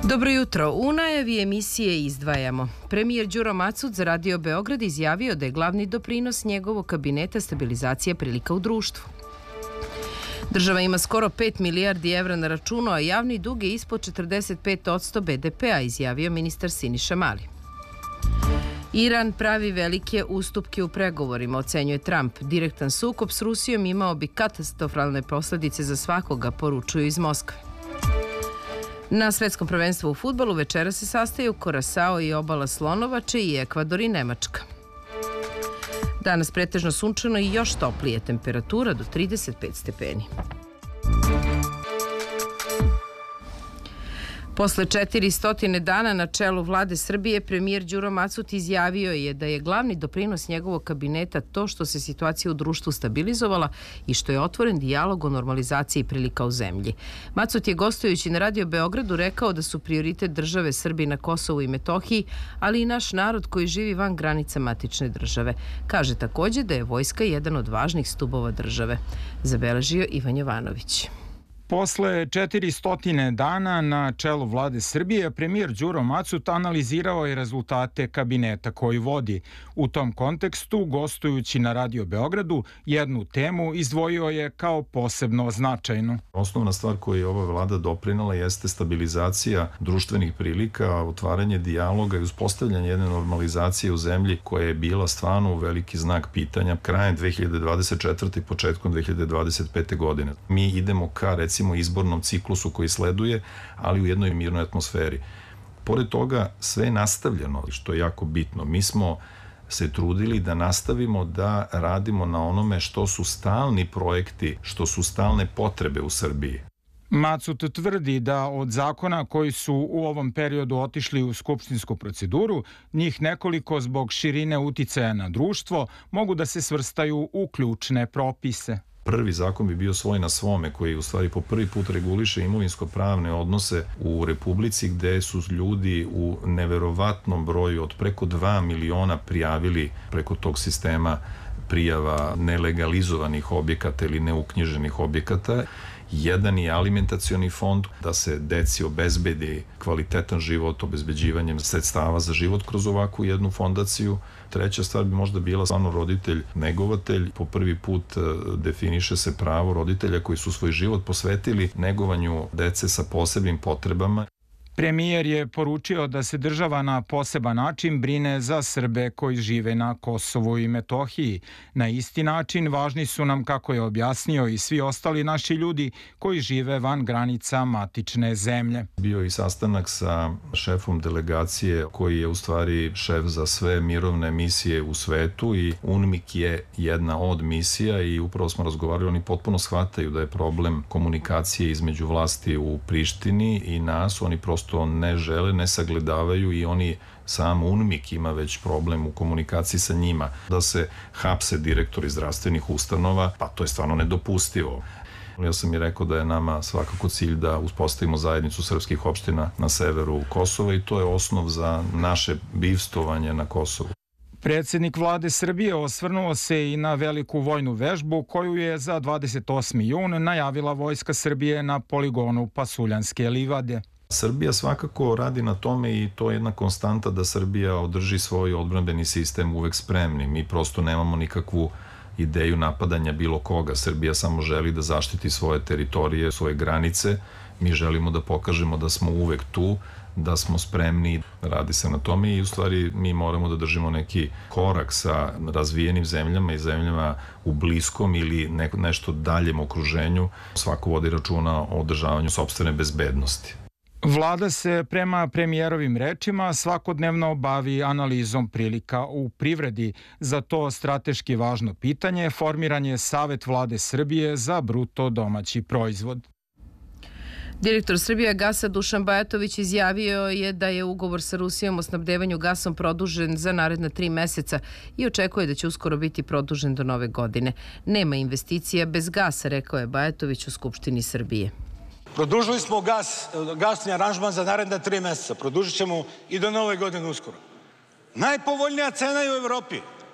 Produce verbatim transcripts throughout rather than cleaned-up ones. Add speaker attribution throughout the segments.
Speaker 1: Dobro jutro. U najavi emisije izdvajamo. Premijer Đuro Macut za Radio Beograd izjavio da je glavni doprinos njegovog kabineta stabilizacija prilika u društvu. Država ima skoro pet milijardi evra na računu, a javni dug je ispod četrdeset pet posto be de pea, izjavio ministar Siniša Mali. Iran pravi velike ustupke u pregovorima, ocenjuje Trump. Direktan sukob s Rusijom imao bi katastrofalne posledice za svakoga, poručuju iz Moskve. Na svetskom prvenstvu u fudbalu večera se sastaju Kurasao i Obala Slonovače i Ekvador i Nemačka. Danas pretežno sunčano i još toplije, temperatura do trideset pet stepeni. Posle četiristo dana na čelu vlade Srbije, premijer Đuro Macut izjavio je da je glavni doprinos njegovog kabineta to što se situacija u društvu stabilizovala i što je otvoren dijalog o normalizaciji prilika u zemlji. Macut je gostujući na Radio Beogradu rekao da su prioritet države Srbi na Kosovu i Metohiji, ali i naš narod koji živi van granica matične države. Kaže također da je vojska jedan od važnih stubova države. Zabeležio Ivan Jovanović.
Speaker 2: Posle četiristo dana na čelu vlade Srbije, premijer Đuro Macut analizirao je rezultate kabineta koji vodi. U tom kontekstu, gostujući na Radio Beogradu, jednu temu izdvojio je kao posebno značajnu.
Speaker 3: Osnovna stvar koju je ova vlada doprinala jeste stabilizacija društvenih prilika, otvaranje dijaloga i uspostavljanje jedne normalizacije u zemlji koja je bila stvarno veliki znak pitanja krajem dve hiljade dvadeset četvrte i početkom dve hiljade dvadeset pete godine. Mi idemo ka, recimo, izbornom ciklusu koji sleduje, ali u jednoj mirnoj atmosferi. Pored toga, sve je nastavljeno, što je jako bitno. Mi smo se trudili da nastavimo da radimo na onome što su stalni projekti, što su stalne potrebe u Srbiji.
Speaker 2: Macut tvrdi da od zakona koji su u ovom periodu otišli u skupštinsku proceduru, njih nekoliko zbog širine uticaja na društvo mogu da se svrstaju u ključne propise.
Speaker 3: Prvi zakon bi bio svoj na svome, koji u stvari po prvi put reguliše imovinsko-pravne odnose u Republici, gde su ljudi u neverovatnom broju od preko dva miliona prijavili preko tog sistema prijava nelegalizovanih objekata ili neuknjiženih objekata. Jedan je alimentacioni fond, da se deci obezbedi kvalitetan život obezbeđivanjem sredstava za život kroz ovakvu jednu fondaciju. Treća stvar bi možda bila stvarno roditelj negovatelj. Po prvi put definiše se pravo roditelja koji su svoj život posvetili negovanju dece sa posebnim potrebama.
Speaker 2: Premijer je poručio da se država na poseban način brine za Srbe koji žive na Kosovu i Metohiji. Na isti način važni su nam, kako je objasnio, i svi ostali naši ljudi koji žive van granica matične zemlje.
Speaker 3: Bio i sastanak sa šefom delegacije koji je u stvari šef za sve mirovne misije u svetu i UNMIK je jedna od misija i upravo smo razgovarali, oni potpuno shvataju da je problem komunikacije između vlasti u Prištini i nas, oni prosto to ne žele, ne sagledavaju i oni, sam UNMIK ima već problem u komunikaciji sa njima. Da se hapse direktori zdravstvenih ustanova, pa to je stvarno nedopustivo. Ja sam i rekao da je nama svakako cilj da uspostavimo zajednicu srpskih opština na severu Kosova i to je osnov za naše bivstovanje na Kosovu.
Speaker 2: Predsjednik vlade Srbije osvrnuo se i na veliku vojnu vežbu koju je za dvadeset osmi jun najavila Vojska Srbije na poligonu Pasuljanske livade.
Speaker 3: Srbija svakako radi na tome i to je jedna konstanta da Srbija održi svoj odbrambeni sistem uvek spremni. Mi prosto nemamo nikakvu ideju napadanja bilo koga. Srbija samo želi da zaštiti svoje teritorije, svoje granice. Mi želimo da pokažemo da smo uvek tu, da smo spremni. Radi se na tome i u stvari mi moramo da držimo neki korak sa razvijenim zemljama i zemljama u bliskom ili neko, nešto daljem okruženju. Svako vodi računa o održavanju sopstvene bezbednosti.
Speaker 2: Vlada se prema premijerovim rečima svakodnevno bavi analizom prilika u privredi. Za to strateški važno pitanje formiran je Savet vlade Srbije za bruto domaći proizvod.
Speaker 1: Direktor Srbijagasa Dušan Bajatović izjavio je da je ugovor sa Rusijom o snabdevanju gasom produžen za naredna tri meseca i očekuje da će uskoro biti produžen do nove godine. Nema investicija bez gasa, rekao je Bajatović u Skupštini Srbije.
Speaker 4: Produžili smo gas, gasni aranžman za naredna tri meseca. Produžit ćemo i do nove godine uskoro. Najpovoljnija cena je u Evropi.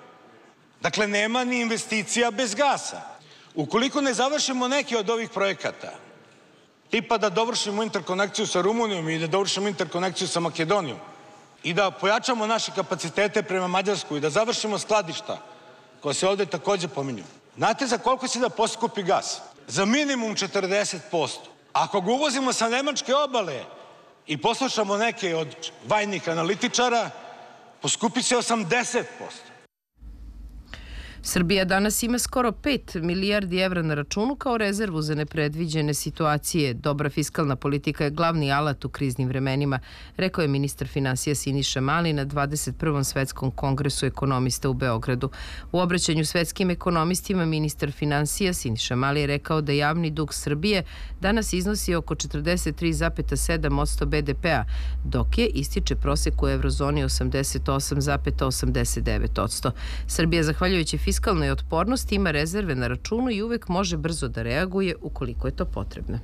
Speaker 4: Dakle, nema ni investicija bez gasa. Ukoliko ne završimo neke od ovih projekata, tipa da dovršimo interkonekciju sa Rumunijom i da dovršimo interkonekciju sa Makedonijom i da pojačamo naše kapacitete prema Mađarskoj i da završimo skladišta koja se ovde takođe pominju. Znate za koliko će da poskupi gas? Za minimum četrdeset posto. Ako ga uvozimo sa nemačke obale i poslušamo neke od vajnih analitičara, poskupit će osamdeset posto.
Speaker 1: Srbija danas ima skoro pet milijardi evra na računu kao rezervu za nepredviđene situacije. Dobra fiskalna politika je glavni alat u kriznim vremenima, rekao je ministar finansija Siniša Mali na dvadeset prvom svetskom kongresu ekonomista u Beogradu. U obraćanju svetskim ekonomistima ministar finansija Siniša Mali je rekao da javni dug Srbije danas iznosi oko četrdeset tri zarez sedam posto be de pea, dok je ističe prosek u eurozoni osamdeset osam zarez osamdeset devet posto. Srbija, zahvaljujući fiskalnoj otpornosti, ima rezerve na računu i uvek može brzo da reaguje ukoliko je to potrebno.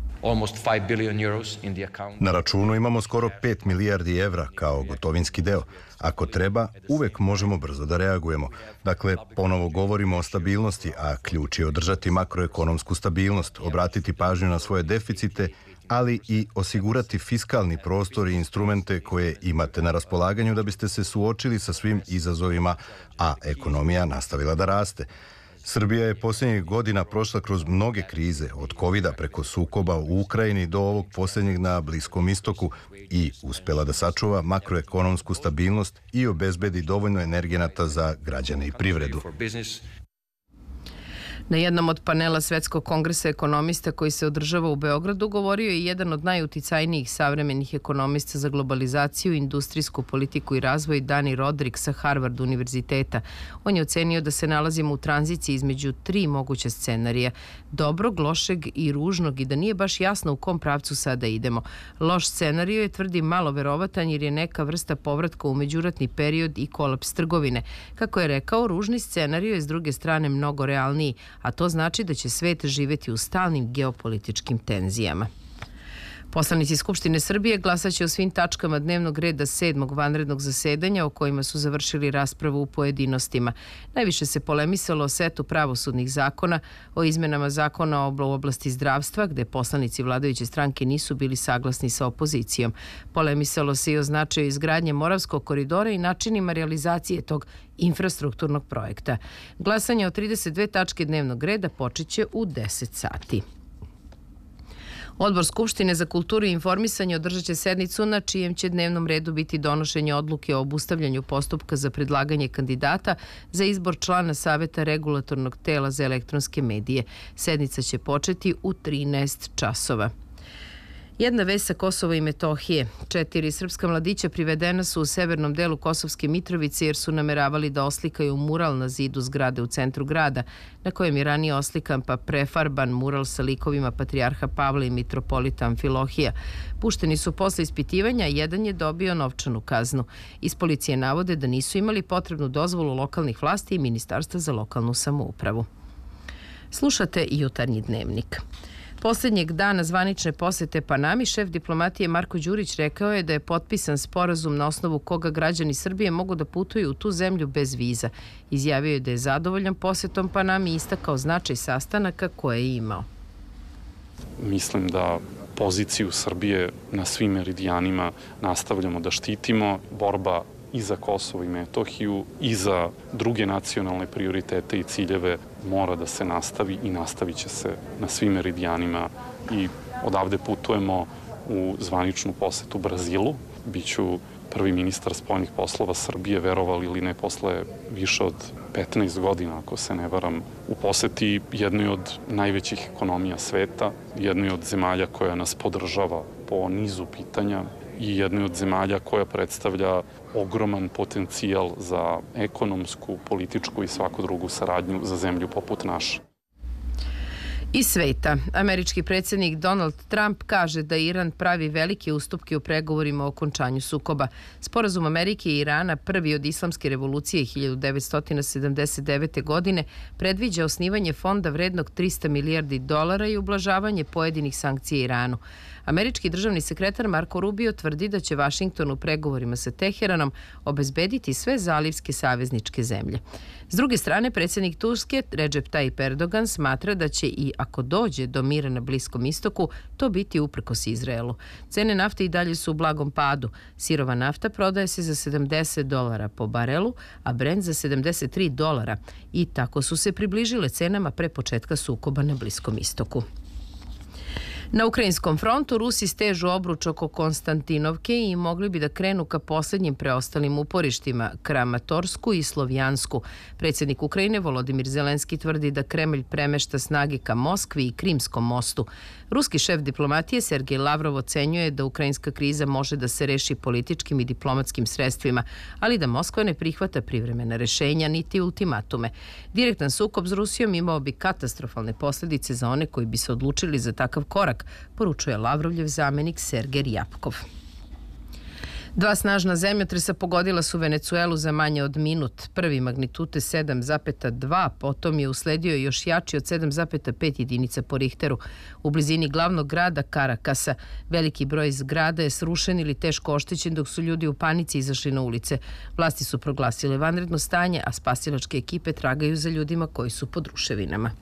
Speaker 5: Na računu imamo skoro pet milijardi evra kao gotovinski deo. Ako treba, uvek možemo brzo da reagujemo. Dakle, ponovo govorimo o stabilnosti, a ključ je održati makroekonomsku stabilnost, obratiti pažnju na svoje deficite, ali i osigurati fiskalni prostor i instrumente koje imate na raspolaganju da biste se suočili sa svim izazovima, a ekonomija nastavila da raste. Srbija je posljednjih godina prošla kroz mnoge krize, od kovida preko sukoba u Ukrajini do ovog posljednjeg na Bliskom istoku i uspjela da sačuva makroekonomsku stabilnost i obezbedi dovoljno energenata za građane i privredu.
Speaker 1: Na jednom od panela Svetskog kongresa ekonomista koji se održava u Beogradu govorio je jedan od najuticajnijih savremenih ekonomista za globalizaciju, industrijsku politiku i razvoj Dani Rodrik sa Harvard univerziteta. On je ocenio da se nalazimo u tranziciji između tri moguća scenarija: dobrog, lošeg i ružnog, i da nije baš jasno u kom pravcu sada idemo. Loš scenario je, tvrdi, malo verovatan jer je neka vrsta povratka u međuratni period i kolaps trgovine. Kako je rekao, ružni scenario je s druge strane mnogo realniji, a to znači da će svet živeti u stalnim geopolitičkim tenzijama. Poslanici Skupštine Srbije glasaće o svim tačkama dnevnog reda sedmog vanrednog zasedanja o kojima su završili raspravu u pojedinostima. Najviše se polemisalo o setu pravosudnih zakona, o izmenama zakona u oblasti zdravstva, gde poslanici vladajuće stranke nisu bili saglasni sa opozicijom. Polemisalo se i o značaju izgradnje Moravskog koridora i načinima realizacije tog infrastrukturnog projekta. Glasanje o trideset dve tačke dnevnog reda počeće u deset sati. Odbor Skupštine za kulturu i informisanje održat će sednicu na čijem će dnevnom redu biti donošenje odluke o obustavljanju postupka za predlaganje kandidata za izbor člana Saveta regulatornog tela za elektronske medije. Sednica će početi u trinaest časova. Jedna vest sa Kosova i Metohije. Četiri srpska mladića privedena su u severnom delu Kosovske Mitrovice jer su nameravali da oslikaju mural na zidu zgrade u centru grada, na kojem je ranije oslikan pa prefarban mural sa likovima patrijarha Pavla i mitropolita Amfilohija. Pušteni su posle ispitivanja, jedan je dobio novčanu kaznu. Iz policije navode da nisu imali potrebnu dozvolu lokalnih vlasti i Ministarstva za lokalnu samoupravu. Slušate Jutarnji dnevnik. Poslednjeg dana zvanične posete Panami, šef diplomatije Marko Đurić rekao je da je potpisan sporazum na osnovu koga građani Srbije mogu da putuju u tu zemlju bez viza. Izjavio je da je zadovoljan posetom Panami i istakao značaj sastanaka koje je imao.
Speaker 6: Mislim da poziciju Srbije na svim meridijanima nastavljamo da štitimo. Borba i za Kosovo i Metohiju i za druge nacionalne prioritete i ciljeve mora da se nastavi i nastavit će se na svim meridijanima. I odavde putujemo u zvaničnu posetu Brazilu. Biću prvi ministar spoljnih poslova Srbije, verovali ili ne, posle više od petnaest godina, ako se ne varam, u poseti jednoj od najvećih ekonomija sveta, jednoj od zemalja koja nas podržava po nizu pitanja i jednoj od zemalja koja predstavlja ogroman potencijal za ekonomsku, političku i svaku drugu saradnju za zemlju poput naše.
Speaker 1: Iz sveta. Američki predsjednik Donald Trump kaže da Iran pravi velike ustupke u pregovorima o okončanju sukoba. Sporazum Amerike i Irana, prvi od islamske revolucije hiljadu devetsto sedamdeset devete. godine, predviđa osnivanje fonda vrednog trista milijardi dolara i ublažavanje pojedinih sankcija Iranu. Američki državni sekretar Marko Rubio tvrdi da će Vašington u pregovorima sa Teheranom obezbediti sve zalivske savezničke zemlje. S druge strane, predsjednik Turske Recep Tayyip Erdogan smatra da će i ako dođe do mira na Bliskom istoku, to biti uprkos Izraelu. Cene nafte i dalje su u blagom padu. Sirova nafta prodaje se za sedamdeset dolara po barelu, a Brent za sedamdeset tri dolara i tako su se približile cenama pre početka sukoba na Bliskom istoku. Na ukrajinskom frontu Rusi stežu obruč oko Konstantinovke i mogli bi da krenu ka posljednjim preostalim uporištima, Kramatorsku i Slovjansku. Predsjednik Ukrajine Volodimir Zelenski tvrdi da Kremlj premešta snage ka Moskvi i Krimskom mostu. Ruski šef diplomatije Sergej Lavrov ocenjuje da ukrajinska kriza može da se reši političkim i diplomatskim sredstvima, ali da Moskva ne prihvata privremena rešenja niti ultimatume. Direktan sukob s Rusijom imao bi katastrofalne posljedice za one koji bi se odlučili za takav korak, poručuje Lavrovljev zamenik Sergej Rjapkov. Dva snažna zemljotresa pogodila su Venecuelu za manje od minut. Prvi magnitude sedam zarez dva, potom je usledio još jači od sedam zarez pet jedinica po Richteru. U blizini glavnog grada Karakasa veliki broj zgrada je srušen ili teško oštećen dok su ljudi u panici izašli na ulice. Vlasti su proglasile vanredno stanje, a spasilačke ekipe tragaju za ljudima koji su pod ruševinama.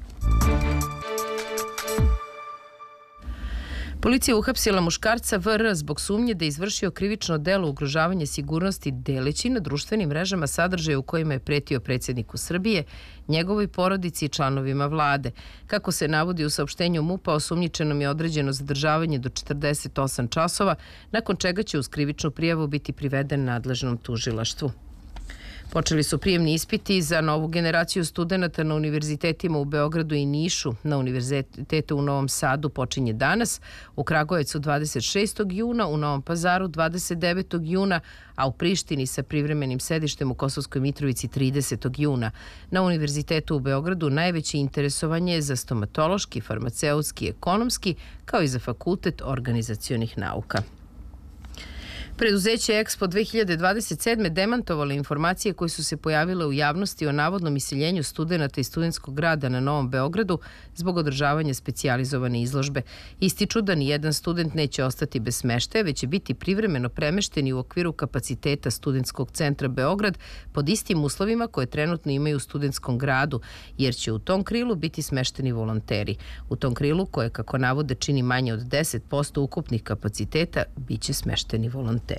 Speaker 1: Policija uhapsila muškarca V R zbog sumnje da je izvršio krivično delo ugrožavanja sigurnosti deleći na društvenim mrežama sadržaje u kojima je pretio predsjedniku Srbije, njegovoj porodici i članovima vlade. Kako se navodi u saopštenju MUP-a, osumnjičenom je određeno zadržavanje do četrdeset osam časova, nakon čega će uz krivičnu prijavu biti priveden nadležnom tužilaštvu. Počeli su prijemni ispiti za novu generaciju studenata na univerzitetima u Beogradu i Nišu. Na univerzitetu u Novom Sadu počinje danas, u Kragujevcu dvadeset šestog juna, u Novom Pazaru dvadeset devetog juna, a u Prištini sa privremenim sedištem u Kosovskoj Mitrovici tridesetog juna. Na univerzitetu u Beogradu najveće interesovanje je za stomatološki, farmaceutski i ekonomski, kao i za fakultet organizacionih nauka. Preduzeće Expo dve hiljade dvadeset sedme demantovalo informacije koje su se pojavile u javnosti o navodnom iseljenju studenata iz studentskog grada na Novom Beogradu zbog održavanja specijalizovane izložbe. Ističu da nijedan student neće ostati bez smeštaja, već će biti privremeno premešteni u okviru kapaciteta Studentskog centra Beograd pod istim uslovima koje trenutno imaju u studentskom gradu, jer će u tom krilu biti smešteni volonteri. U tom krilu, koje, kako navode, čini manje od deset posto ukupnih kapaciteta, bit će smešteni volonteri.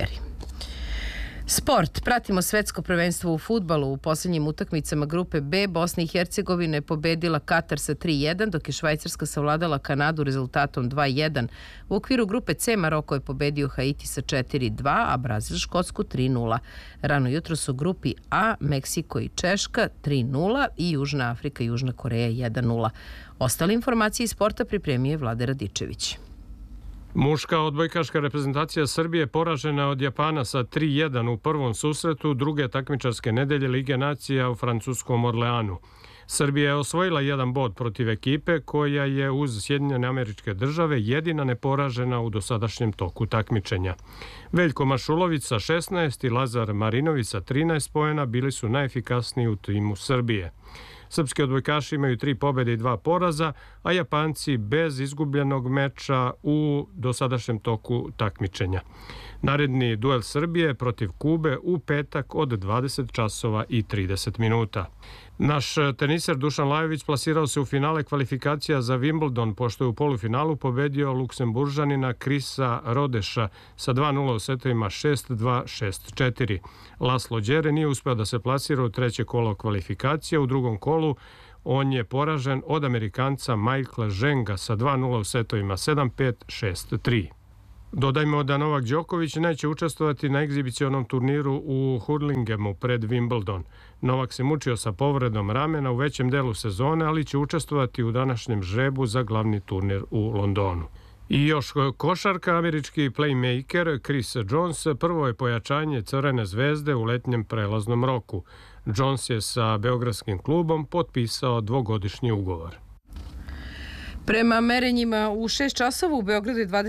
Speaker 1: Sport. Pratimo svetsko prvenstvo u fudbalu. U posljednjim utakmicama grupe B Bosna i Hercegovina je pobedila Katar sa tri jedan, dok je Švajcarska savladala Kanadu rezultatom dva jedan. U okviru grupe C Maroko je pobedio Haiti sa četiri dva, a Brazil Škotsku tri nula. Rano jutros u grupi A Meksiko i Češka tri nula i Južna Afrika i Južna Koreja jedan nula. Ostale informacije iz sporta pripremio je Vlade Radičević.
Speaker 7: Muška odbojkaška reprezentacija Srbije poražena od Japana sa tri jedan u prvom susretu druge takmičarske nedelje Lige nacija u francuskom Orleanu. Srbija je osvojila jedan bod protiv ekipe koja je uz Sjedinjene Američke Države jedina neporažena u dosadašnjem toku takmičenja. Veljko Mašulović sa šesnaest i Lazar Marinović sa trinaest poena bili su najefikasniji u timu Srbije. Srpski odbojkaši imaju tri pobjede i dva poraza, a Japanci bez izgubljenog meča u dosadašnjem toku takmičenja. Naredni duel Srbije protiv Kube u petak od dvadeset časova i trideset minuta. Naš teniser Dušan Lajović plasirao se u finale kvalifikacija za Wimbledon, pošto je u polufinalu pobedio Luksemburžanina Krisa Rodeša sa dva nula u setovima šest dva šest četiri. Laslo Đere nije uspeo da se plasira u treće kolo kvalifikacija. U drugom kolu on je poražen od Amerikanca Michaela Ženga sa dva nula u setovima sedam pet šest tri. Dodajmo da Novak Đoković neće učestvovati na egzibicionom turniru u Hurlingemu pred Wimbledon. Novak se mučio sa povredom ramena u većem delu sezone, ali će učestvovati u današnjem žrebu za glavni turnir u Londonu. I još košarka, američki playmaker Chris Jones prvo je pojačanje Crvene zvezde u letnjem prelaznom roku. Jones je sa beogradskim klubom potpisao dvogodišnji ugovor.
Speaker 1: Prema merenjima u šest časova u Beogradu je